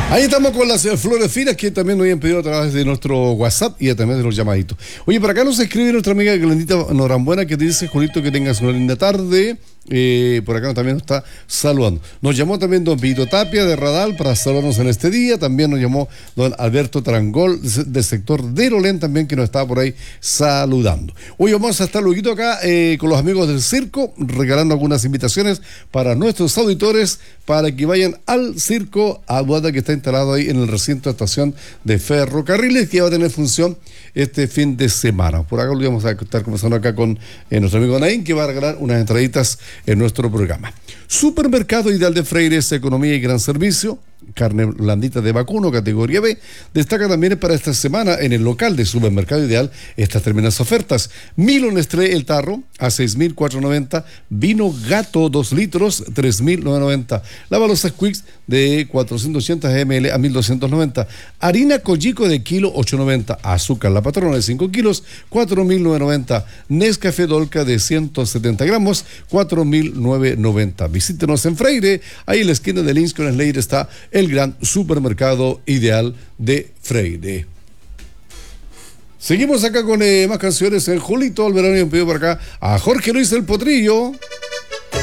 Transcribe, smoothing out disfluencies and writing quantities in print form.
Ahí estamos con las flores finas que también nos habían pedido a través de nuestro WhatsApp y también de los llamaditos. Oye, por acá nos escribe nuestra amiga Glendita Norambuena que te dice, Julito, que tengas una linda tarde. Por acá también nos está saludando. Nos llamó también don Vito Tapia de Radal para saludarnos en este día. También nos llamó don Alberto Trangol del sector de Rolén también, que nos estaba por ahí saludando. Hoy vamos a estar luego acá con los amigos del circo, regalando algunas invitaciones para nuestros auditores para que vayan al circo Aguada, que está instalado ahí en el recinto de estación de ferrocarriles, que va a tener función este fin de semana. Por acá lo vamos a estar comenzando acá con nuestro amigo Naín, que va a regalar unas entraditas en nuestro programa. Supermercado Ideal de Freires, economía y gran servicio. Carne blandita de vacuno, categoría B. Destaca también para esta semana en el local de Supermercado Ideal estas tremendas ofertas. Milo Nestlé El Tarro a 6.490. Vino Gato 2 litros, 3.990. Lavalos Squeaks de 480 ml a 1.290. Harina Collico de kilo 8.90. Azúcar La Patrona de 5 kilos, 4.990. Nescafé Dolca de 170 gramos, 4.990. Visítenos en Freire, ahí en la esquina del Lins con Slayer está el gran Supermercado Ideal de Freire. Seguimos acá con más canciones. El Julito Alberoni me pidió por acá a Jorge Luis el Potrillo.